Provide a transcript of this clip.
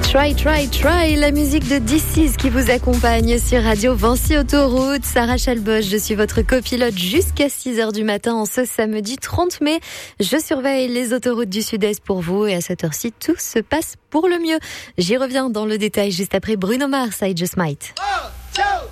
Try, la musique de DC's qui vous accompagne sur Radio Vinci Autoroute. Sarah Chalboche, je suis votre copilote jusqu'à 6h du matin en ce samedi 30 mai. Je surveille les autoroutes du Sud-Est pour vous et à cette heure-ci, tout se passe pour le mieux. J'y reviens dans le détail juste après Bruno Mars, I Just Might.